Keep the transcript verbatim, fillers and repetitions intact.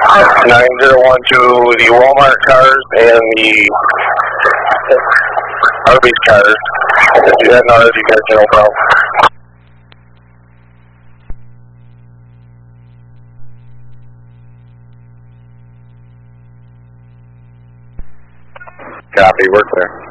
nine zero one to the Walmart cars and the Arby's cars. If you hadn't already, you guys no problem. Copy, we're clear.